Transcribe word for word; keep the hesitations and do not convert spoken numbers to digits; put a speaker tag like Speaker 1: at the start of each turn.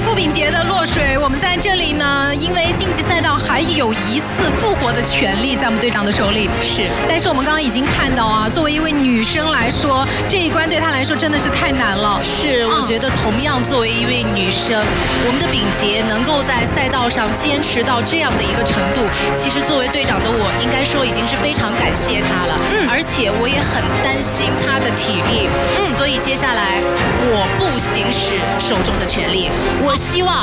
Speaker 1: 傅炳杰的落水，我们在这里呢，因为竞技赛道还有一次复活的权利在我们队长的手里。
Speaker 2: 是，
Speaker 1: 但是我们刚刚已经看到啊，作为一位女生来说，这一关对她来说真的是太难了。
Speaker 2: 是，我觉得同样作为一位女生，我们的炳杰能够在赛道上坚持到这样的一个程度，其实作为队长的我，应该说已经是非常感谢她了。嗯，而且我也很担心她的体力。嗯，所以接下来我不行使手中的权力，我希望